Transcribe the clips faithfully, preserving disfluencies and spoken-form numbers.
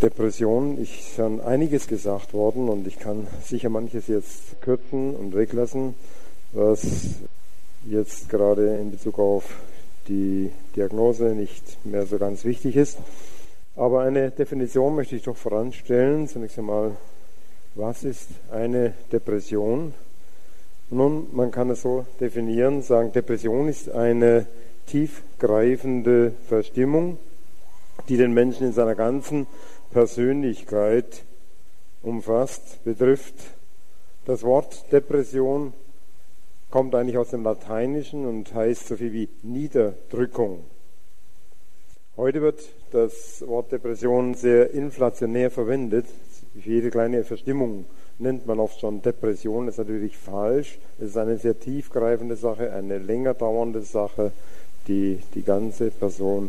Depression ist schon einiges gesagt worden und ich kann sicher manches jetzt kürzen und weglassen, was jetzt gerade in Bezug auf die Diagnose nicht mehr so ganz wichtig ist. Aber eine Definition möchte ich doch voranstellen. Zunächst einmal, was ist eine Depression? Nun, man kann es so definieren, sagen, Depression ist eine tiefgreifende Verstimmung, die den Menschen in seiner ganzen Persönlichkeit umfasst, betrifft. Das Wort Depression kommt eigentlich aus dem Lateinischen und heißt so viel wie Niederdrückung. Heute wird das Wort Depression sehr inflationär verwendet. Für jede kleine Verstimmung nennt man oft schon Depression. Das ist natürlich falsch. Es ist eine sehr tiefgreifende Sache, eine länger dauernde Sache, die die ganze Person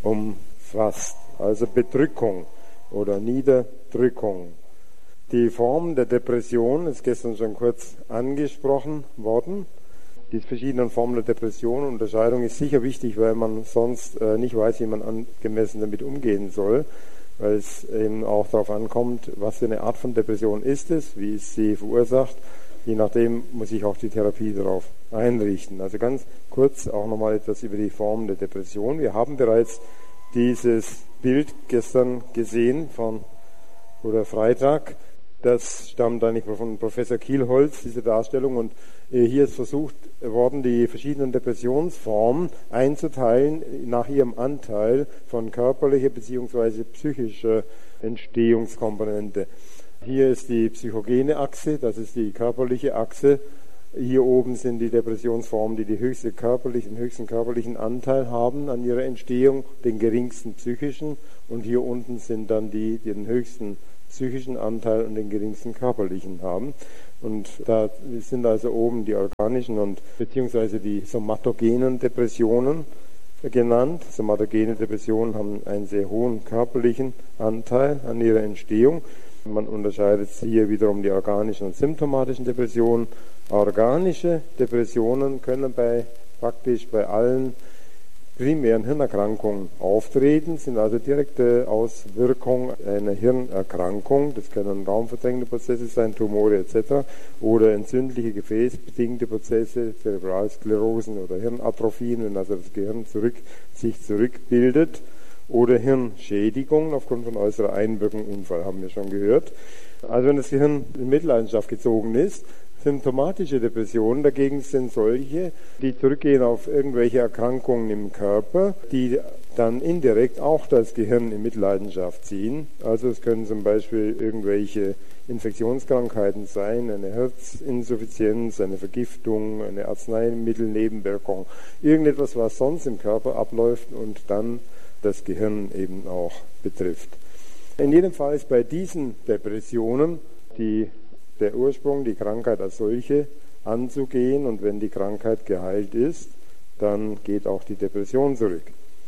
umfasst. Also Bedrückung oder Niederdrückung. Die Form der Depression ist gestern schon kurz angesprochen worden. Die verschiedenen Formen der Depression und Unterscheidung ist sicher wichtig, weil man sonst äh, nicht weiß, wie man angemessen damit umgehen soll, weil es eben auch darauf ankommt, was für eine Art von Depression ist es, wie es sie verursacht. Je nachdem muss sich auch die Therapie darauf einrichten. Also ganz kurz auch nochmal etwas über die Form der Depression. Wir haben bereits dieses Bild gestern gesehen von oder Freitag. Das stammt eigentlich von Professor Kielholz, diese Darstellung. Und hier ist versucht worden, die verschiedenen Depressionsformen einzuteilen nach ihrem Anteil von körperlicher bzw. psychischer Entstehungskomponente. Hier ist die psychogene Achse, das ist die körperliche Achse. Hier oben sind die Depressionsformen, die die höchste körperliche, den höchsten körperlichen Anteil haben an ihrer Entstehung, den geringsten psychischen. Und hier unten sind dann die, die den höchsten psychischen Anteil und den geringsten körperlichen haben. Und da sind also oben die organischen und beziehungsweise die somatogenen Depressionen genannt. Somatogene Depressionen haben einen sehr hohen körperlichen Anteil an ihrer Entstehung. Man unterscheidet hier wiederum die organischen und symptomatischen Depressionen. Organische Depressionen können bei praktisch bei allen primären Hirnerkrankungen auftreten, sind also direkte Auswirkung einer Hirnerkrankung. Das können raumverdrängende Prozesse sein, Tumore et cetera oder entzündliche gefäßbedingte Prozesse, Zerebralsklerosen oder Hirnatrophien, wenn also das Gehirn zurück, sich zurückbildet, oder Hirnschädigung aufgrund von äußerer Einwirkung, Unfall haben wir schon gehört. Also wenn das Gehirn in Mitleidenschaft gezogen ist. Symptomatische Depressionen dagegen sind solche, die zurückgehen auf irgendwelche Erkrankungen im Körper, die dann indirekt auch das Gehirn in Mitleidenschaft ziehen. Also es können zum Beispiel irgendwelche Infektionskrankheiten sein, eine Herzinsuffizienz, eine Vergiftung, eine Arzneimittelnebenwirkung, irgendetwas, was sonst im Körper abläuft und dann das Gehirn eben auch betrifft. In jedem Fall ist bei diesen Depressionen die der Ursprung, die Krankheit als solche anzugehen, und wenn die Krankheit geheilt ist, dann geht auch die Depression zurück.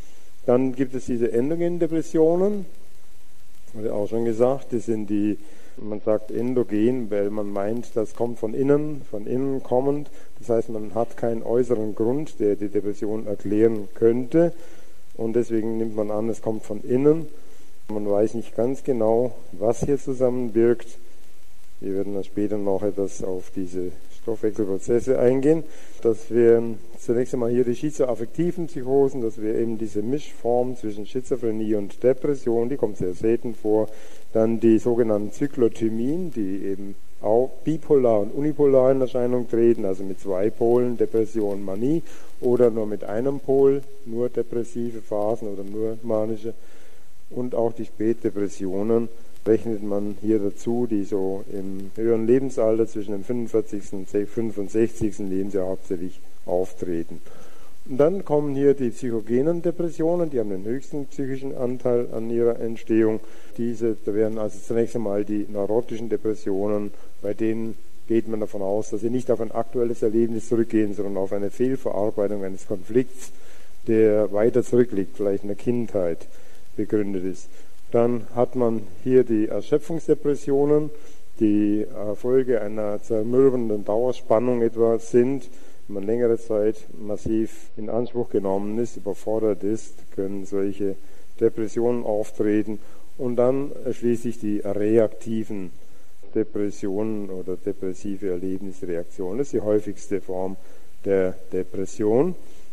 Dann gibt es diese Endogen-Depressionen, habe ich auch schon gesagt, das sind die, man sagt endogen, weil man meint, das kommt von innen, von innen kommend, das heißt, man hat keinen äußeren Grund, der die Depression erklären könnte, und deswegen nimmt man an, es kommt von innen. Man weiß nicht ganz genau, was hier zusammenwirkt. Wir werden dann später noch etwas auf diese Stoffwechselprozesse eingehen. Das wären zunächst einmal hier die schizoaffektiven Psychosen, das wäre eben diese Mischform zwischen Schizophrenie und Depression, die kommt sehr selten vor. Dann die sogenannten Zyklothymien, die eben auch bipolar und unipolar in Erscheinung treten, also mit zwei Polen, Depression, Manie, oder nur mit einem Pol, nur depressive Phasen oder nur manische. Und auch die Spätdepressionen rechnet man hier dazu, die so im höheren Lebensalter zwischen dem fünfundvierzigsten und fünfundsechzigsten Lebensjahr hauptsächlich auftreten. Und dann kommen hier die psychogenen Depressionen, die haben den höchsten psychischen Anteil an ihrer Entstehung. Diese da wären also zunächst einmal die neurotischen Depressionen, bei denen geht man davon aus, dass sie nicht auf ein aktuelles Erlebnis zurückgehen, sondern auf eine Fehlverarbeitung eines Konflikts, der weiter zurückliegt, vielleicht in der Kindheit begründet ist. Dann hat man hier die Erschöpfungsdepressionen, die Folge einer zermürbenden Dauerspannung etwa sind. Wenn man längere Zeit massiv in Anspruch genommen ist, überfordert ist, können solche Depressionen auftreten. und dann schließlich die reaktiven Depressionen oder depressive Erlebnisreaktionen. Das ist die häufigste Form der Depression.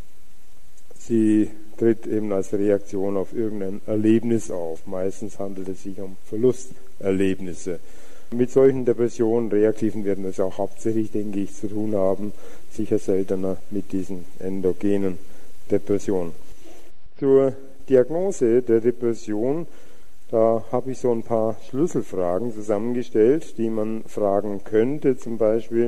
Sie tritt eben als Reaktion auf irgendein Erlebnis auf. Meistens handelt es sich um Verlusterlebnisse. Mit solchen Depressionen, reaktiven, werden es auch hauptsächlich, denke ich, zu tun haben, sicher seltener mit diesen endogenen Depressionen. Zur Diagnose der Depression, da habe ich so ein paar Schlüsselfragen zusammengestellt, die man fragen könnte, zum Beispiel,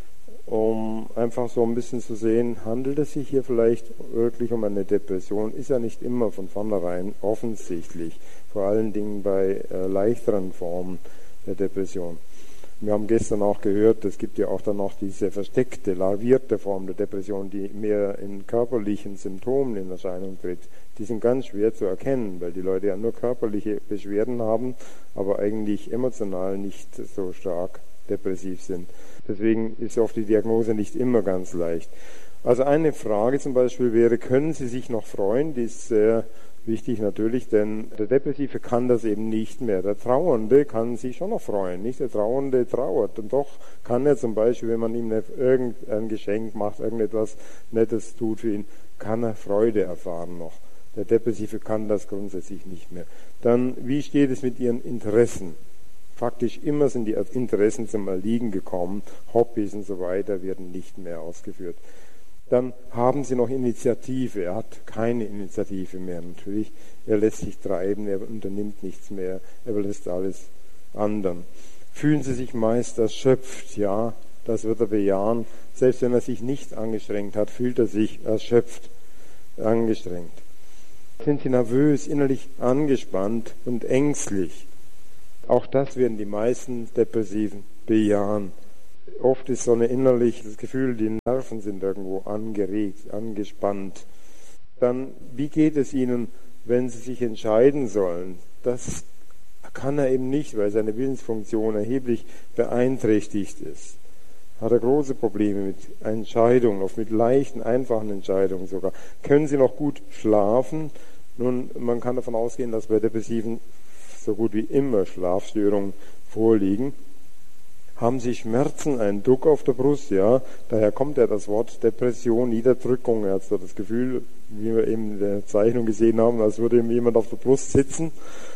um einfach so ein bisschen zu sehen, handelt es sich hier vielleicht wirklich um eine Depression? Ist ja nicht immer von vornherein offensichtlich, vor allen Dingen bei äh, leichteren Formen der Depression. Wir haben gestern auch gehört, es gibt ja auch dann noch diese versteckte, lavierte Form der Depression, die mehr in körperlichen Symptomen in Erscheinung tritt. Die sind ganz schwer zu erkennen, weil die Leute ja nur körperliche Beschwerden haben, aber eigentlich emotional nicht so stark depressiv sind. Deswegen ist oft die Diagnose nicht immer ganz leicht. Also eine Frage zum Beispiel wäre, können Sie sich noch freuen? Die ist sehr wichtig natürlich, denn der Depressive kann das eben nicht mehr. Der Trauernde kann sich schon noch freuen, nicht? Der Trauernde trauert und doch kann er zum Beispiel, wenn man ihm irgendein Geschenk macht, irgendetwas Nettes tut für ihn, kann er Freude erfahren noch. Der Depressive kann das grundsätzlich nicht mehr. Dann, wie steht es mit Ihren Interessen? Faktisch immer sind die Interessen zum Erliegen gekommen, Hobbys und so weiter werden nicht mehr ausgeführt. Dann haben Sie noch Initiative. Er hat keine Initiative mehr natürlich. Er lässt sich treiben, er unternimmt nichts mehr, er überlässt alles anderen. Fühlen Sie sich meist erschöpft? Ja, das wird er bejahen. Selbst wenn er sich nicht angestrengt hat, fühlt er sich erschöpft, angestrengt. Sind Sie nervös, innerlich angespannt und ängstlich? Auch das werden die meisten Depressiven bejahen. Oft ist so ein innerliches Gefühl, die Nerven sind irgendwo angeregt, angespannt. Dann, wie geht es Ihnen, wenn Sie sich entscheiden sollen? Das kann er eben nicht, weil seine Willensfunktion erheblich beeinträchtigt ist. Hat er große Probleme mit Entscheidungen, oft mit leichten, einfachen Entscheidungen sogar. Können Sie noch gut schlafen? Nun, man kann davon ausgehen, dass bei Depressiven so gut wie immer Schlafstörungen vorliegen. Haben Sie Schmerzen, einen Druck auf der Brust? Ja, daher kommt ja das Wort Depression, Niederdrückung. Er hat so das Gefühl, wie wir eben in der Zeichnung gesehen haben, als würde ihm jemand auf der Brust sitzen.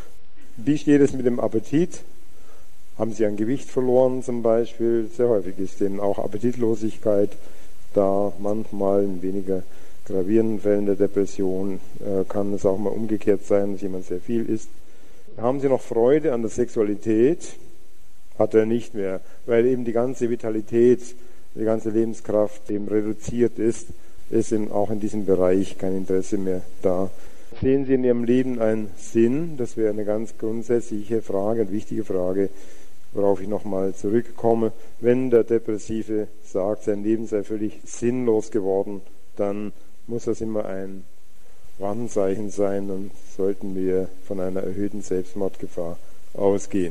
Wie steht es mit dem Appetit? Haben Sie an Gewicht verloren zum Beispiel? Sehr häufig ist denn auch Appetitlosigkeit da. Manchmal in weniger gravierenden Fällen der Depression äh, kann es auch mal umgekehrt sein, dass jemand sehr viel isst. Haben Sie noch Freude an der Sexualität? Hat er nicht mehr, weil eben die ganze Vitalität, die ganze Lebenskraft eben reduziert ist, ist in, auch in diesem Bereich kein Interesse mehr da. Sehen Sie in Ihrem Leben einen Sinn? Das wäre eine ganz grundsätzliche Frage, eine wichtige Frage, worauf ich nochmal zurückkomme. Wenn der Depressive sagt, sein Leben sei völlig sinnlos geworden, dann muss das immer ein Warnzeichen sein, dann sollten wir von einer erhöhten Selbstmordgefahr ausgehen.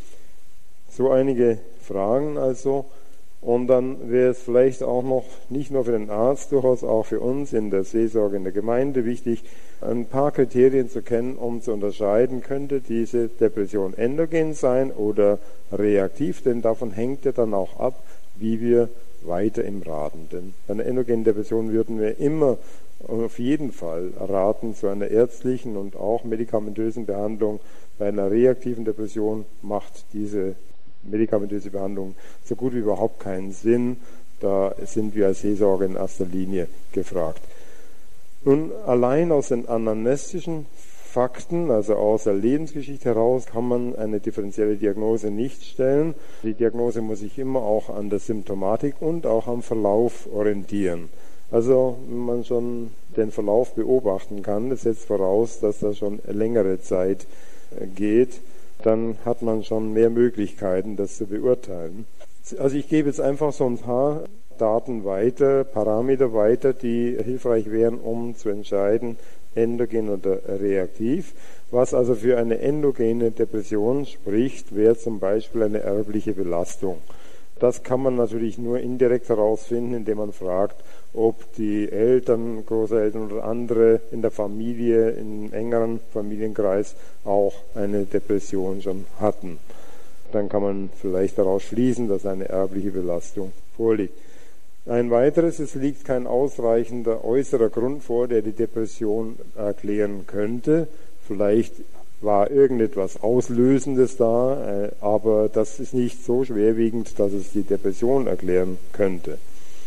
So einige Fragen also. Und dann wäre es vielleicht auch noch, nicht nur für den Arzt, durchaus auch für uns in der Seelsorge, in der Gemeinde wichtig, ein paar Kriterien zu kennen, um zu unterscheiden, könnte diese Depression endogen sein oder reaktiv, denn davon hängt ja dann auch ab, wie wir weiter im Raten. Denn bei einer endogenen Depression würden wir immer auf jeden Fall raten zu einer ärztlichen und auch medikamentösen Behandlung. Bei einer reaktiven Depression macht diese medikamentöse Behandlung so gut wie überhaupt keinen Sinn. Da sind wir als Seelsorger in erster Linie gefragt. Nun, allein aus den anamnestischen Fakten, also aus der Lebensgeschichte heraus, kann man eine differenzielle Diagnose nicht stellen. Die Diagnose muss sich immer auch an der Symptomatik und auch am Verlauf orientieren. Also, wenn man schon den Verlauf beobachten kann, das setzt voraus, dass das schon längere Zeit geht, dann hat man schon mehr Möglichkeiten, das zu beurteilen. Also ich gebe jetzt einfach so ein paar Daten weiter, Parameter weiter, die hilfreich wären, um zu entscheiden, endogen oder reaktiv. Was also für eine endogene Depression spricht, wäre zum Beispiel eine erbliche Belastung. Das kann man natürlich nur indirekt herausfinden, indem man fragt, ob die Eltern, Großeltern oder andere in der Familie, im engeren Familienkreis auch eine Depression schon hatten. Dann kann man vielleicht daraus schließen, dass eine erbliche Belastung vorliegt. Ein weiteres, es liegt kein ausreichender äußerer Grund vor, der die Depression erklären könnte. Vielleicht war irgendetwas Auslösendes da, aber das ist nicht so schwerwiegend, dass es die Depression erklären könnte.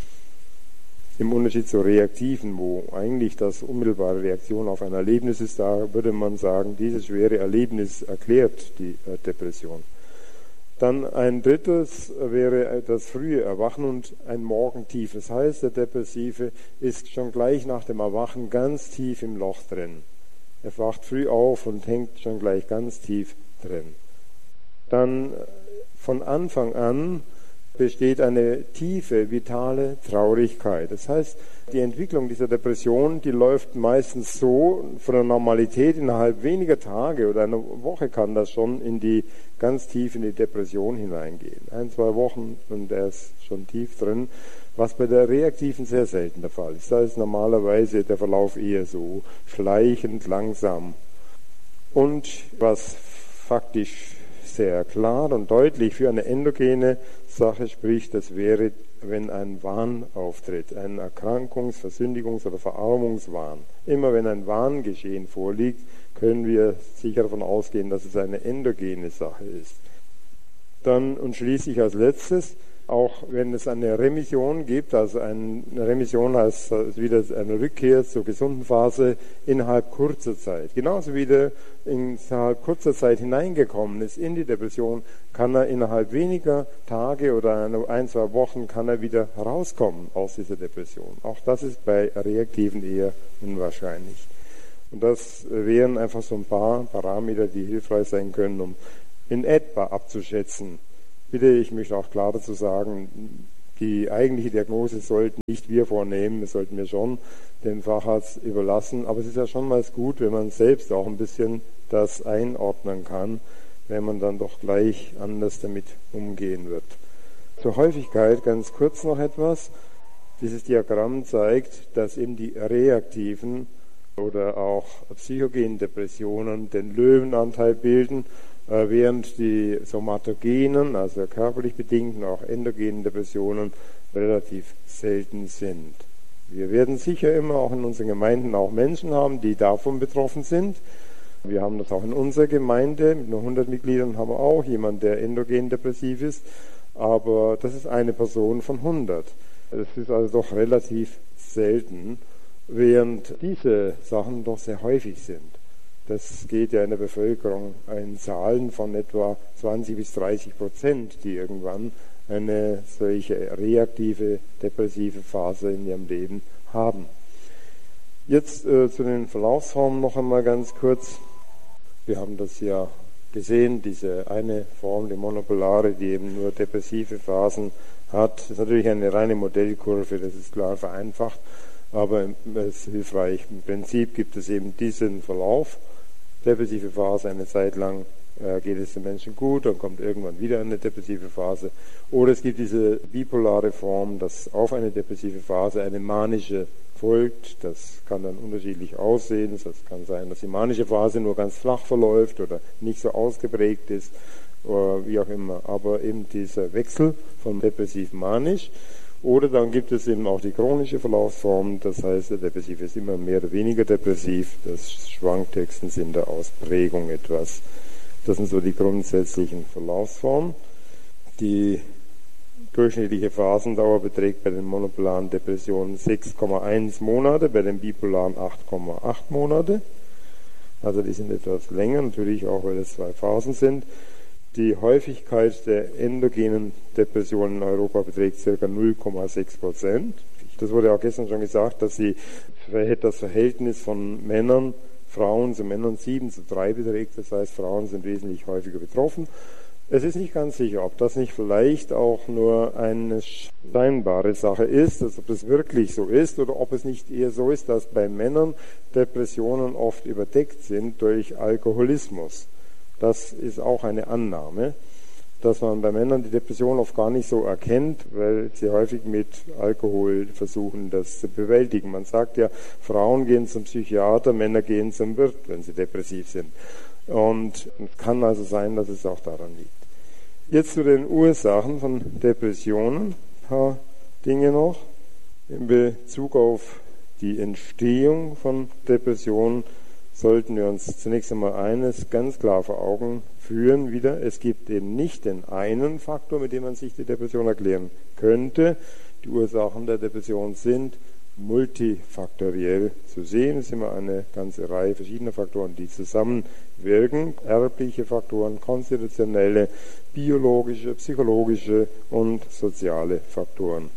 Im Unterschied zur reaktiven, wo eigentlich das unmittelbare Reaktion auf ein Erlebnis ist, da würde man sagen, dieses schwere Erlebnis erklärt die Depression. Dann ein drittes wäre das frühe Erwachen und ein Morgentief. Das heißt, der Depressive ist schon gleich nach dem Erwachen ganz tief im Loch drin. Er wacht früh auf und hängt schon gleich ganz tief drin. Dann von Anfang an besteht eine tiefe, vitale Traurigkeit. Das heißt, die Entwicklung dieser Depression, die läuft meistens so von der Normalität innerhalb weniger Tage oder einer Woche kann das schon in die ganz tief in die Depression hineingehen. Ein, zwei Wochen und er ist schon tief drin, was bei der reaktiven sehr selten der Fall ist. Da ist normalerweise der Verlauf eher so schleichend, langsam. Und was faktisch sehr klar und deutlich für eine endogene Sache spricht, das wäre, wenn ein Wahn auftritt, ein Erkrankungs-, Versündigungs- oder Verarmungswahn. Immer wenn ein Wahngeschehen vorliegt, können wir sicher davon ausgehen, dass es eine endogene Sache ist. Dann und schließlich als letztes, auch wenn es eine Remission gibt, also eine Remission heißt wieder eine Rückkehr zur gesunden Phase innerhalb kurzer Zeit. Genauso wie der innerhalb kurzer Zeit hineingekommen ist in die Depression, kann er innerhalb weniger Tage oder ein, zwei Wochen kann er wieder herauskommen aus dieser Depression. Auch das ist bei Reaktiven eher unwahrscheinlich. Und das wären einfach so ein paar Parameter, die hilfreich sein können, um in etwa abzuschätzen. Bitte, ich möchte auch klar dazu sagen, die eigentliche Diagnose sollten nicht wir vornehmen, das sollten wir schon dem Facharzt überlassen. Aber es ist ja schon mal gut, wenn man selbst auch ein bisschen das einordnen kann, wenn man dann doch gleich anders damit umgehen wird. Zur Häufigkeit ganz kurz noch etwas. Dieses Diagramm zeigt, dass eben die reaktiven oder auch psychogenen Depressionen den Löwenanteil bilden, während die somatogenen, also körperlich bedingten, auch endogenen Depressionen relativ selten sind. Wir werden sicher immer auch in unseren Gemeinden auch Menschen haben, die davon betroffen sind. Wir haben das auch in unserer Gemeinde, mit nur hundert Mitgliedern haben wir auch jemanden, der endogen depressiv ist, aber das ist eine Person von hundert. Es ist also doch relativ selten, während diese Sachen doch sehr häufig sind. Das geht ja in der Bevölkerung in Zahlen von etwa zwanzig bis dreißig Prozent, die irgendwann eine solche reaktive, depressive Phase in ihrem Leben haben. Jetzt äh, zu den Verlaufsformen noch einmal ganz kurz. Wir haben das ja gesehen, diese eine Form, die monopolare, die eben nur depressive Phasen hat. Das ist natürlich eine reine Modellkurve, das ist klar vereinfacht, aber es ist hilfreich. Im Prinzip gibt es eben diesen Verlauf. Depressive Phase, eine Zeit lang äh, geht es dem Menschen gut, dann kommt irgendwann wieder eine depressive Phase. Oder es gibt diese bipolare Form, dass auf eine depressive Phase eine manische folgt. Das kann dann unterschiedlich aussehen. Das kann sein, dass die manische Phase nur ganz flach verläuft oder nicht so ausgeprägt ist, oder wie auch immer. Aber eben dieser Wechsel von depressiv-manisch. Oder dann gibt es eben auch die chronische Verlaufsform, das heißt, der Depressive ist immer mehr oder weniger depressiv, das schwankt höchstens in der Ausprägung etwas. Das sind so die grundsätzlichen Verlaufsformen. Die durchschnittliche Phasendauer beträgt bei den monopolaren Depressionen sechs Komma eins Monate, bei den bipolaren acht Komma acht Monate. Also die sind etwas länger, natürlich auch, weil es zwei Phasen sind. Die Häufigkeit der endogenen Depressionen in Europa beträgt ca. null Komma sechs Prozent. Das wurde auch gestern schon gesagt, dass sie das Verhältnis von Männern, Frauen zu Männern sieben zu drei beträgt. Das heißt, Frauen sind wesentlich häufiger betroffen. Es ist nicht ganz sicher, ob das nicht vielleicht auch nur eine scheinbare Sache ist, also ob das wirklich so ist, oder ob es nicht eher so ist, dass bei Männern Depressionen oft überdeckt sind durch Alkoholismus. Das ist auch eine Annahme. dass man bei Männern die Depression oft gar nicht so erkennt, weil sie häufig mit Alkohol versuchen, das zu bewältigen. Man sagt ja, Frauen gehen zum Psychiater, Männer gehen zum Wirt, wenn sie depressiv sind. Und es kann also sein, dass es auch daran liegt. Jetzt zu den Ursachen von Depressionen. Ein paar Dinge noch. In Bezug auf die Entstehung von Depressionen sollten wir uns zunächst einmal eines ganz klar vor Augen führen wieder. Es gibt eben nicht den einen Faktor, mit dem man sich die Depression erklären könnte. Die Ursachen der Depression sind multifaktoriell zu sehen. Es sind immer eine ganze Reihe verschiedener Faktoren, die zusammenwirken. Erbliche Faktoren, konstitutionelle, biologische, psychologische und soziale Faktoren.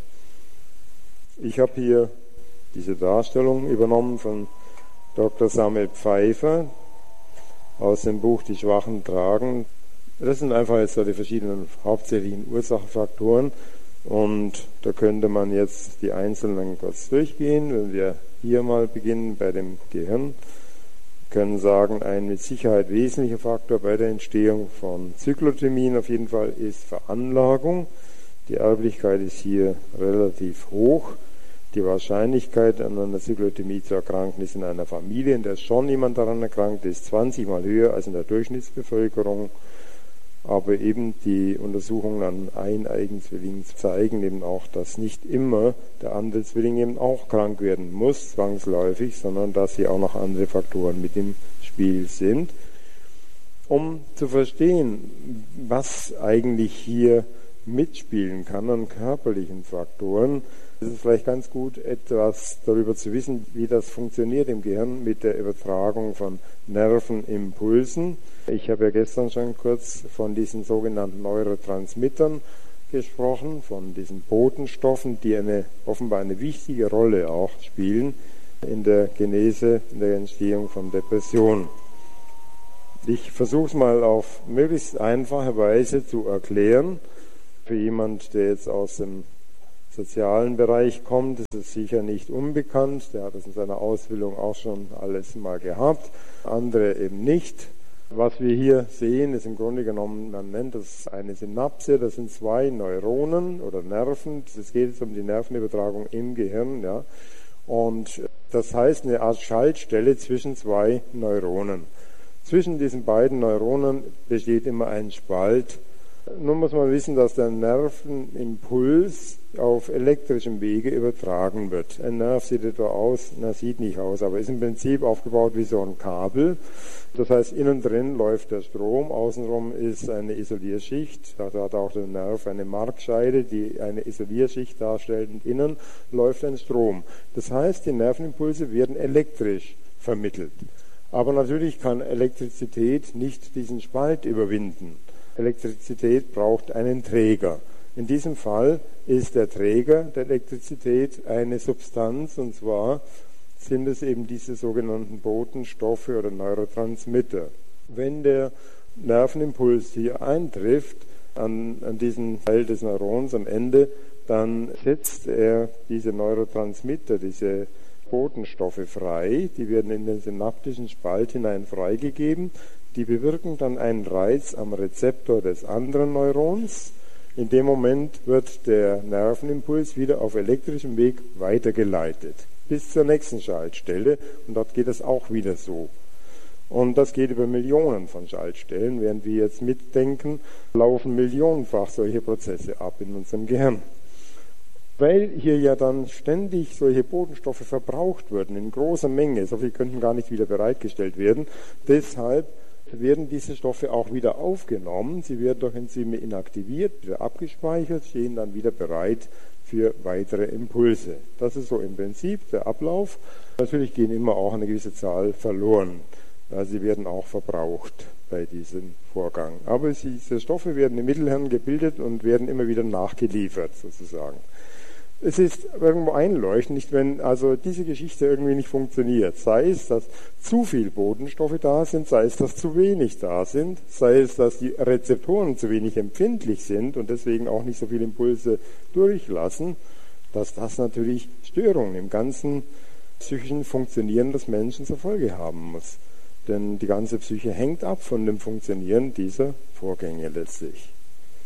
Ich habe hier diese Darstellung übernommen von Doktor Samuel Pfeiffer aus dem Buch Die Schwachen tragen. Das sind einfach jetzt so die verschiedenen hauptsächlichen Ursachenfaktoren. Und da könnte man jetzt die einzelnen kurz durchgehen. Wenn wir hier mal beginnen bei dem Gehirn, können sagen, ein mit Sicherheit wesentlicher Faktor bei der Entstehung von Zyklothymien auf jeden Fall ist Veranlagung. Die Erblichkeit ist hier relativ hoch. Die Wahrscheinlichkeit, an einer Zyklothymie zu erkranken, ist in einer Familie, in der schon jemand daran erkrankt ist, zwanzig Mal höher als in der Durchschnittsbevölkerung. Aber eben die Untersuchungen an eineigen Zwillingen zeigen eben auch, dass nicht immer der andere Zwilling eben auch krank werden muss, zwangsläufig, sondern dass hier auch noch andere Faktoren mit im Spiel sind. Um zu verstehen, was eigentlich hier mitspielen kann an körperlichen Faktoren, ist es vielleicht ganz gut, etwas darüber zu wissen, wie das funktioniert im Gehirn mit der Übertragung von Nervenimpulsen. Ich habe ja gestern schon kurz von diesen sogenannten Neurotransmittern gesprochen, von diesen Botenstoffen, die eine, offenbar eine wichtige Rolle auch spielen in der Genese, in der Entstehung von Depressionen. Ich versuche es mal auf möglichst einfache Weise zu erklären. Für jemand, der jetzt aus dem sozialen Bereich kommt, ist es sicher nicht unbekannt. Der hat es in seiner Ausbildung auch schon alles mal gehabt. Andere eben nicht. Was wir hier sehen, ist im Grunde genommen, man nennt das eine Synapse. Das sind zwei Neuronen oder Nerven. Es geht jetzt um die Nervenübertragung im Gehirn. Ja. Und das heißt eine Art Schaltstelle zwischen zwei Neuronen. Zwischen diesen beiden Neuronen besteht immer ein Spalt. Nun muss man wissen, dass der Nervenimpuls auf elektrischem Wege übertragen wird. Ein Nerv sieht etwa aus, na sieht nicht aus, aber ist im Prinzip aufgebaut wie so ein Kabel. Das heißt, innen drin läuft der Strom, außenrum ist eine Isolierschicht. Da hat auch der Nerv eine Markscheide, die eine Isolierschicht darstellt, und innen läuft ein Strom. Das heißt, die Nervenimpulse werden elektrisch vermittelt. Aber natürlich kann Elektrizität nicht diesen Spalt überwinden. Elektrizität braucht einen Träger. In diesem Fall ist der Träger der Elektrizität eine Substanz, und zwar sind es eben diese sogenannten Botenstoffe oder Neurotransmitter. Wenn der Nervenimpuls hier eintrifft an, an diesen Teil des Neurons am Ende, dann setzt er diese Neurotransmitter, diese Botenstoffe frei, die werden in den synaptischen Spalt hinein freigegeben. Die bewirken dann einen Reiz am Rezeptor des anderen Neurons. In dem Moment wird der Nervenimpuls wieder auf elektrischem Weg weitergeleitet bis zur nächsten Schaltstelle, und dort geht es auch wieder so. Und das geht über Millionen von Schaltstellen. Während wir jetzt mitdenken, laufen millionenfach solche Prozesse ab in unserem Gehirn. Weil hier ja dann ständig solche Botenstoffe verbraucht würden in großer Menge, so viel könnten gar nicht wieder bereitgestellt werden, deshalb werden diese Stoffe auch wieder aufgenommen, sie werden durch Enzyme inaktiviert, wieder abgespeichert, stehen dann wieder bereit für weitere Impulse. Das ist so im Prinzip der Ablauf. Natürlich gehen immer auch eine gewisse Zahl verloren, also sie werden auch verbraucht bei diesem Vorgang. Aber diese Stoffe werden im Mittelhirn gebildet und werden immer wieder nachgeliefert sozusagen. Es ist irgendwo einleuchtend, nicht wenn also diese Geschichte irgendwie nicht funktioniert. Sei es, dass zu viel Botenstoffe da sind, sei es, dass zu wenig da sind, sei es, dass die Rezeptoren zu wenig empfindlich sind und deswegen auch nicht so viele Impulse durchlassen, dass das natürlich Störungen im ganzen psychischen Funktionieren des Menschen zur Folge haben muss. Denn die ganze Psyche hängt ab von dem Funktionieren dieser Vorgänge letztlich.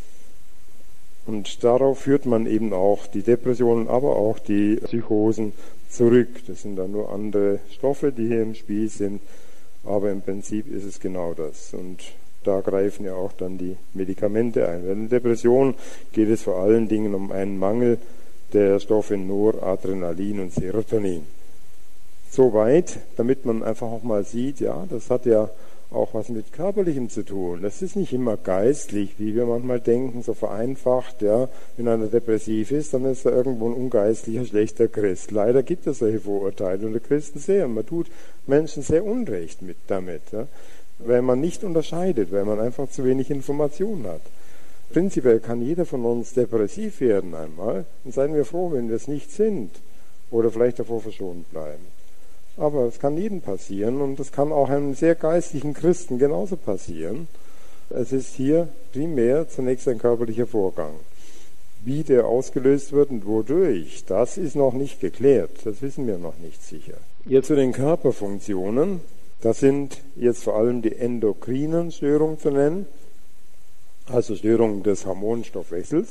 Und darauf führt man eben auch die Depressionen, aber auch die Psychosen zurück. Das sind dann nur andere Stoffe, die hier im Spiel sind, aber im Prinzip ist es genau das. Und da greifen ja auch dann die Medikamente ein. Bei der Depression geht es vor allen Dingen um einen Mangel der Stoffe Noradrenalin und Serotonin. Soweit, damit man einfach auch mal sieht, ja, das hat ja auch was mit Körperlichem zu tun. Das ist nicht immer geistlich, wie wir manchmal denken, so vereinfacht, ja, wenn einer depressiv ist, dann ist er irgendwo ein ungeistlicher, schlechter Christ. Leider gibt es solche Vorurteile unter Christen sehr. Und man tut Menschen sehr Unrecht mit damit, ja, weil man nicht unterscheidet, weil man einfach zu wenig Information hat. Prinzipiell kann jeder von uns depressiv werden einmal, und seien wir froh, wenn wir es nicht sind oder vielleicht davor verschont bleiben. Aber es kann jedem passieren und es kann auch einem sehr geistlichen Christen genauso passieren. Es ist hier primär zunächst ein körperlicher Vorgang. Wie der ausgelöst wird und wodurch, das ist noch nicht geklärt. Das wissen wir noch nicht sicher. Jetzt zu den Körperfunktionen. Das sind jetzt vor allem die endokrinen Störungen zu nennen, also Störungen des Hormonstoffwechsels.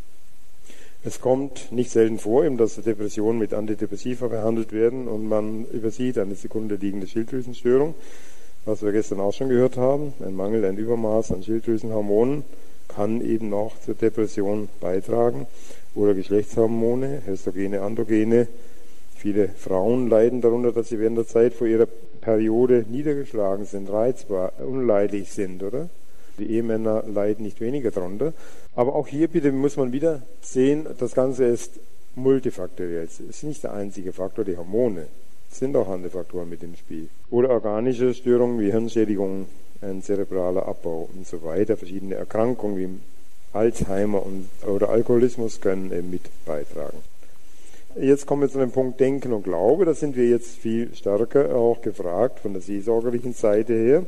Es kommt nicht selten vor, eben, dass Depressionen mit Antidepressiva behandelt werden und man übersieht eine zugrunde liegende Schilddrüsenstörung, was wir gestern auch schon gehört haben. Ein Mangel, ein Übermaß an Schilddrüsenhormonen kann eben auch zur Depression beitragen. Oder Geschlechtshormone, Östrogene, Androgene. Viele Frauen leiden darunter, dass sie während der Zeit vor ihrer Periode niedergeschlagen sind, reizbar, unleidlich sind, oder? Die Ehemänner leiden nicht weniger darunter. Aber auch hier bitte muss man wieder sehen, das Ganze ist multifaktoriell. Es ist nicht der einzige Faktor, die Hormone. Es sind auch andere Faktoren mit im Spiel. Oder organische Störungen wie Hirnschädigungen, ein zerebraler Abbau und so weiter. Verschiedene Erkrankungen wie Alzheimer und, oder Alkoholismus können eben mit beitragen. Jetzt kommen wir zu dem Punkt Denken und Glaube. Da sind wir jetzt viel stärker auch gefragt von der seelsorgerlichen Seite her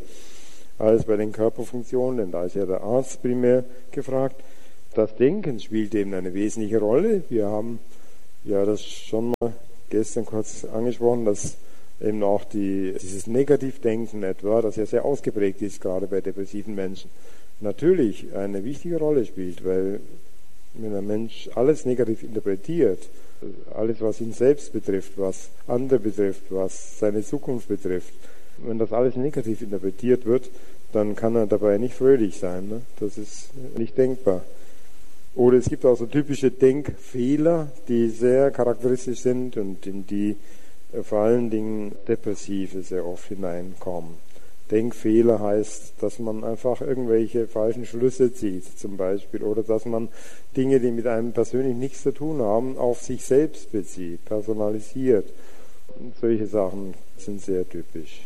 als bei den Körperfunktionen, denn da ist ja der Arzt primär gefragt. Das Denken spielt eben eine wesentliche Rolle. Wir haben ja das schon mal gestern kurz angesprochen, dass eben auch die, dieses Negativdenken etwa, das ja sehr ausgeprägt ist, gerade bei depressiven Menschen, natürlich eine wichtige Rolle spielt, weil wenn ein Mensch alles negativ interpretiert, alles was ihn selbst betrifft, was andere betrifft, was seine Zukunft betrifft, wenn das alles negativ interpretiert wird, dann kann er dabei nicht fröhlich sein. Ne? Das ist nicht denkbar. Oder es gibt auch so typische Denkfehler, die sehr charakteristisch sind und in die vor allen Dingen Depressive sehr oft hineinkommen. Denkfehler heißt, dass man einfach irgendwelche falschen Schlüsse zieht, zum Beispiel, oder dass man Dinge, die mit einem persönlich nichts zu tun haben, auf sich selbst bezieht, personalisiert. Und solche Sachen sind sehr typisch.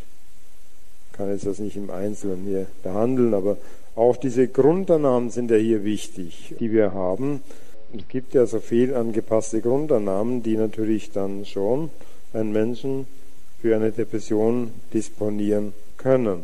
Ich kann jetzt das nicht im Einzelnen hier behandeln, aber auch diese Grundannahmen sind ja hier wichtig, die wir haben. Es gibt ja so viel angepasste Grundannahmen, die natürlich dann schon einen Menschen für eine Depression disponieren können.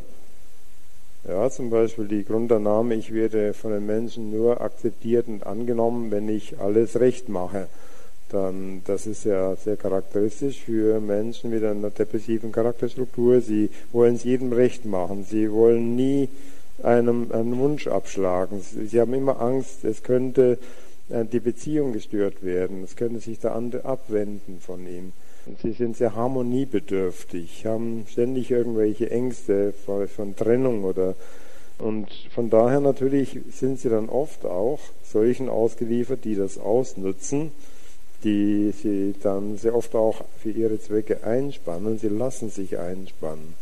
Ja, zum Beispiel die Grundannahme, ich werde von den Menschen nur akzeptiert und angenommen, wenn ich alles recht mache. Dann, das ist ja sehr charakteristisch für Menschen mit einer depressiven Charakterstruktur. Sie wollen es jedem recht machen. Sie wollen nie einem einen Wunsch abschlagen. Sie, sie haben immer Angst, es könnte äh, die Beziehung gestört werden. Es könnte sich der andere abwenden von ihm. Und sie sind sehr harmoniebedürftig, haben ständig irgendwelche Ängste von, von Trennung oder und von daher natürlich sind sie dann oft auch solchen ausgeliefert, die das ausnutzen, die sie dann sehr oft auch für ihre Zwecke einspannen. Sie lassen sich einspannen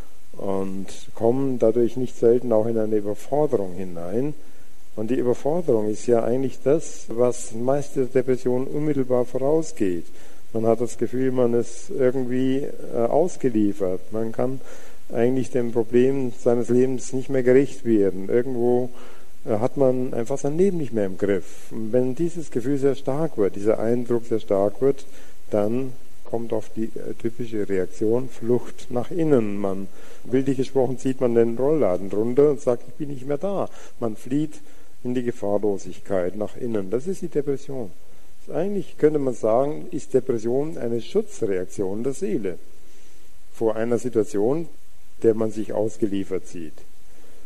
und kommen dadurch nicht selten auch in eine Überforderung hinein. Und die Überforderung ist ja eigentlich das, was meist der Depression unmittelbar vorausgeht. Man hat das Gefühl, man ist irgendwie äh, ausgeliefert. Man kann eigentlich dem Problem seines Lebens nicht mehr gerecht werden. Irgendwo äh, hat man einfach sein Leben nicht mehr im Griff. Und wenn dieses Gefühl sehr stark wird, dieser Eindruck sehr stark wird, dann kommt oft die äh, typische Reaktion, Flucht nach innen. Man, bildlich gesprochen, zieht man den Rollladen runter und sagt, ich bin nicht mehr da. Man flieht in die Gefahrlosigkeit nach innen. Das ist die Depression. Eigentlich könnte man sagen, ist Depression eine Schutzreaktion der Seele vor einer Situation, der man sich ausgeliefert sieht.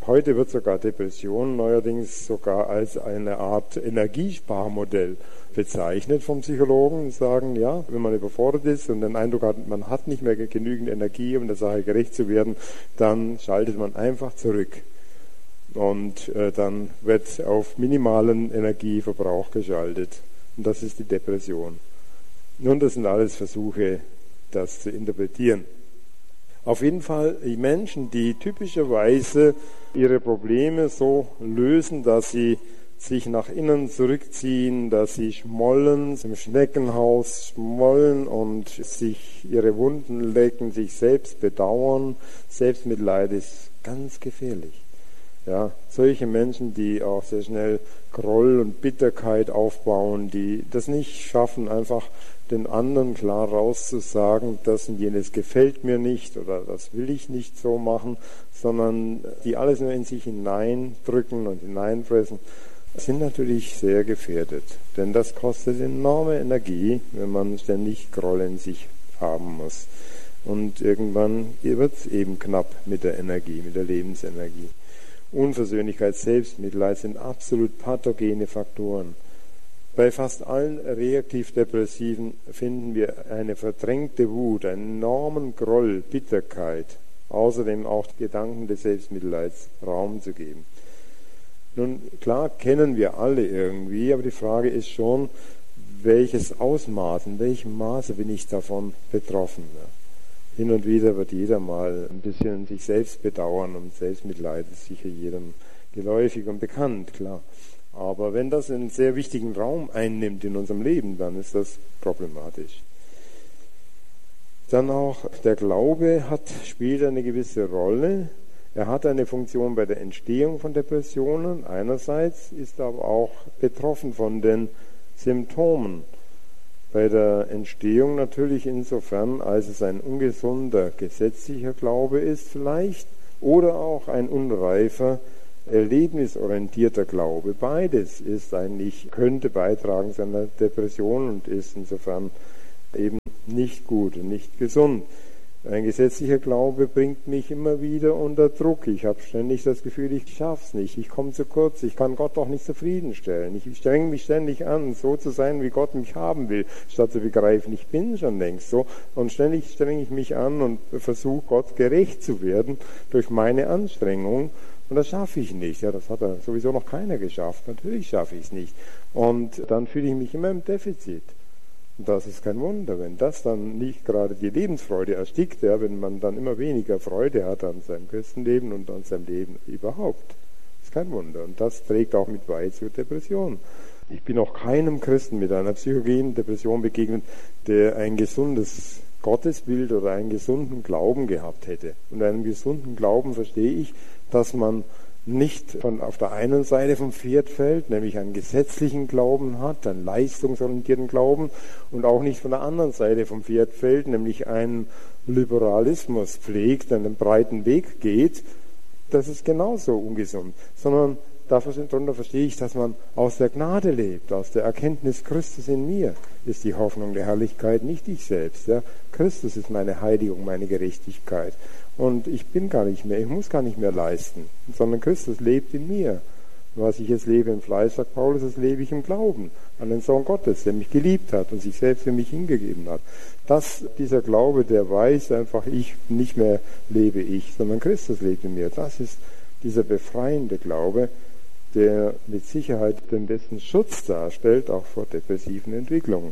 Heute wird sogar Depression neuerdings sogar als eine Art Energiesparmodell bezeichnet vom Psychologen und sagen, ja, wenn man überfordert ist und den Eindruck hat, man hat nicht mehr genügend Energie, um der Sache gerecht zu werden, dann schaltet man einfach zurück. Und äh, dann wird auf minimalen Energieverbrauch geschaltet. Und das ist die Depression. Nun, das sind alles Versuche, das zu interpretieren. Auf jeden Fall die Menschen, die typischerweise ihre Probleme so lösen, dass sie sich nach innen zurückziehen, dass sie schmollen, im Schneckenhaus schmollen und sich ihre Wunden lecken, sich selbst bedauern. Selbstmitleid ist ganz gefährlich. Ja, solche Menschen, die auch sehr schnell Groll und Bitterkeit aufbauen, die das nicht schaffen, einfach den anderen klar rauszusagen, das und jenes gefällt mir nicht oder das will ich nicht so machen, sondern die alles nur in sich hineindrücken und hineinfressen, sind natürlich sehr gefährdet. Denn das kostet enorme Energie, wenn man ständig Groll in sich haben muss. Und irgendwann wird es eben knapp mit der Energie, mit der Lebensenergie. Unversöhnlichkeit, Selbstmitleid sind absolut pathogene Faktoren. Bei fast allen Reaktiv-Depressiven finden wir eine verdrängte Wut, einen enormen Groll, Bitterkeit, außerdem auch Gedanken des Selbstmitleids Raum zu geben. Nun, klar kennen wir alle irgendwie, aber die Frage ist schon, welches Ausmaß, in welchem Maße bin ich davon betroffen? Hin und wieder wird jeder mal ein bisschen sich selbst bedauern und Selbstmitleid ist sicher jedem geläufig und bekannt, klar. Aber wenn das einen sehr wichtigen Raum einnimmt in unserem Leben, dann ist das problematisch. Dann auch der Glaube hat, spielt eine gewisse Rolle. Er hat eine Funktion bei der Entstehung von Depressionen einerseits, ist aber auch betroffen von den Symptomen. Bei der Entstehung natürlich insofern, als es ein ungesunder, gesetzlicher Glaube ist vielleicht oder auch ein unreifer, erlebnisorientierter Glaube. Beides ist eigentlich, könnte beitragen zu einer Depression und ist insofern eben nicht gut und nicht gesund. Ein gesetzlicher Glaube bringt mich immer wieder unter Druck. Ich habe ständig das Gefühl, ich schaff's nicht, ich komme zu kurz, ich kann Gott doch nicht zufriedenstellen. Ich strenge mich ständig an, so zu sein, wie Gott mich haben will, statt zu begreifen, ich bin schon längst so. Und ständig strenge ich mich an und versuche Gott gerecht zu werden durch meine Anstrengung. Und das schaffe ich nicht. Ja, das hat ja sowieso noch keiner geschafft. Natürlich schaffe ich es nicht. Und dann fühle ich mich immer im Defizit. Und das ist kein Wunder, wenn das dann nicht gerade die Lebensfreude erstickt, ja, wenn man dann immer weniger Freude hat an seinem Christenleben und an seinem Leben überhaupt. Das ist kein Wunder. Und das trägt auch mit bei zur Depression. Ich bin auch keinem Christen mit einer psychogenen Depression begegnet, der ein gesundes Gottesbild oder einen gesunden Glauben gehabt hätte. Und einem gesunden Glauben verstehe ich, dass man nicht von auf der einen Seite vom Pferd fällt, nämlich einen gesetzlichen Glauben hat, einen leistungsorientierten Glauben, und auch nicht von der anderen Seite vom Pferd fällt, nämlich einen Liberalismus pflegt, einen breiten Weg geht. Das ist genauso ungesund, sondern darunter verstehe ich, dass man aus der Gnade lebt, aus der Erkenntnis Christus in mir ist die Hoffnung der Herrlichkeit, nicht ich selbst. Ja. Christus ist meine Heiligung, meine Gerechtigkeit. Und ich bin gar nicht mehr, ich muss gar nicht mehr leisten, sondern Christus lebt in mir. Was ich jetzt lebe im Fleisch, sagt Paulus, das lebe ich im Glauben an den Sohn Gottes, der mich geliebt hat und sich selbst für mich hingegeben hat. Das, dieser Glaube, der weiß einfach, ich nicht mehr lebe ich, sondern Christus lebt in mir. Das ist dieser befreiende Glaube, der mit Sicherheit den besten Schutz darstellt, auch vor depressiven Entwicklungen.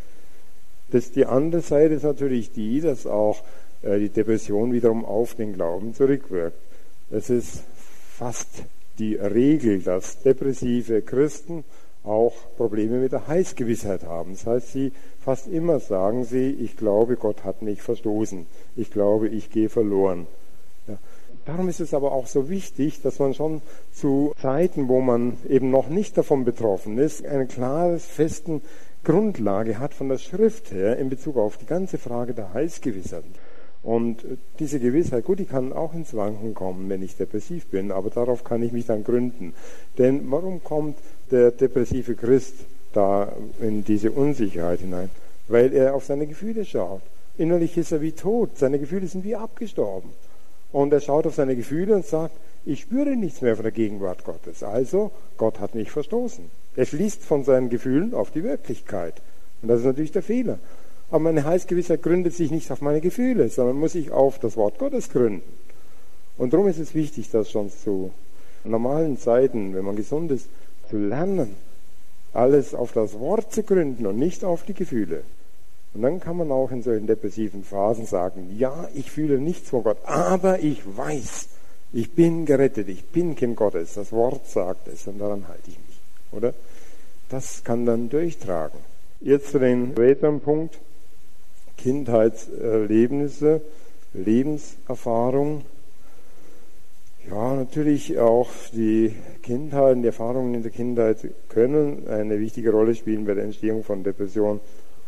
Das, die andere Seite ist natürlich die, dass auch äh, die Depression wiederum auf den Glauben zurückwirkt. Es ist fast die Regel, dass depressive Christen auch Probleme mit der Heilsgewissheit haben. Das heißt, sie fast immer sagen sie, ich glaube, Gott hat mich verstoßen. Ich glaube, ich gehe verloren. Ja. Darum ist es aber auch so wichtig, dass man schon zu Zeiten, wo man eben noch nicht davon betroffen ist, eine klare, festen Grundlage hat von der Schrift her in Bezug auf die ganze Frage der Heilsgewissheit. Und diese Gewissheit, gut, die kann auch ins Wanken kommen, wenn ich depressiv bin, aber darauf kann ich mich dann gründen. Denn warum kommt der depressive Christ da in diese Unsicherheit hinein? Weil er auf seine Gefühle schaut. Innerlich ist er wie tot, seine Gefühle sind wie abgestorben. Und er schaut auf seine Gefühle und sagt, Ich spüre nichts mehr von der Gegenwart Gottes. Also, Gott hat mich verstoßen. Er schließt von seinen Gefühlen auf die Wirklichkeit. Und das ist natürlich der Fehler. Aber meine Heilsgewissheit gründet sich nicht auf meine Gefühle, sondern muss sich auf das Wort Gottes gründen. Und darum ist es wichtig, das schon zu normalen Zeiten, wenn man gesund ist, zu lernen, alles auf das Wort zu gründen und nicht auf die Gefühle. Und dann kann man auch in solchen depressiven Phasen sagen, ja, ich fühle nichts von Gott, aber ich weiß, ich bin gerettet, ich bin Kind Gottes, das Wort sagt es und daran halte ich mich, oder? Das kann dann durchtragen. Jetzt zu dem weiteren Punkt, Kindheitserlebnisse, Lebenserfahrung. Ja, natürlich auch die Kindheit, die Erfahrungen in der Kindheit können eine wichtige Rolle spielen bei der Entstehung von Depressionen.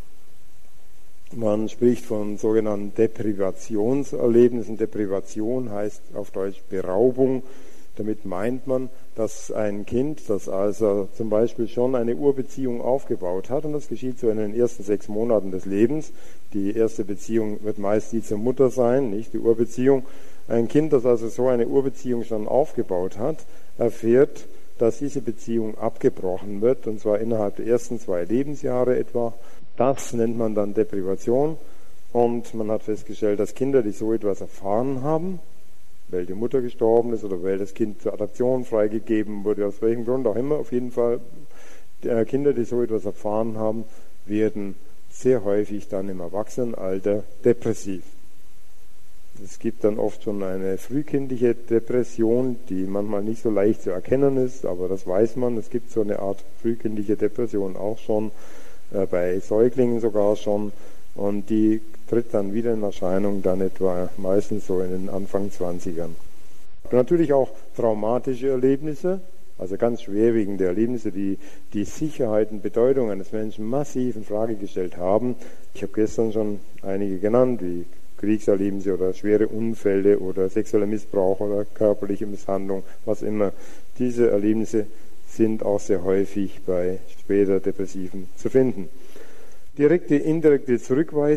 Man spricht von sogenannten Deprivationserlebnissen. Deprivation heißt auf Deutsch Beraubung. Damit meint man, dass ein Kind, das also zum Beispiel schon eine Urbeziehung aufgebaut hat, und das geschieht so in den ersten sechs Monaten des Lebens. Die erste Beziehung wird meist die zur Mutter sein, nicht die Urbeziehung. Ein Kind, das also so eine Urbeziehung schon aufgebaut hat, erfährt, dass diese Beziehung abgebrochen wird, und zwar innerhalb der ersten zwei Lebensjahre etwa. Das nennt man dann Deprivation, und man hat festgestellt, dass Kinder, die so etwas erfahren haben, weil die Mutter gestorben ist oder weil das Kind zur Adoption freigegeben wurde, aus welchem Grund auch immer, auf jeden Fall, die Kinder, die so etwas erfahren haben, werden sehr häufig dann im Erwachsenenalter depressiv. Es gibt dann oft schon eine frühkindliche Depression, die manchmal nicht so leicht zu erkennen ist, aber das weiß man. Es gibt so eine Art frühkindliche Depression auch schon, äh, bei Säuglingen sogar schon, und die tritt dann wieder in Erscheinung, dann etwa meistens so in den Anfang zwanzigern. Und natürlich auch traumatische Erlebnisse, also ganz schwerwiegende Erlebnisse, die die Sicherheit und Bedeutung eines Menschen massiv in Frage gestellt haben. Ich habe gestern schon einige genannt, wie Kriegserlebnisse oder schwere Unfälle oder sexueller Missbrauch oder körperliche Misshandlung, was immer. Diese Erlebnisse sind auch sehr häufig bei später Depressiven zu finden. Direkte, indirekte Zurückweisung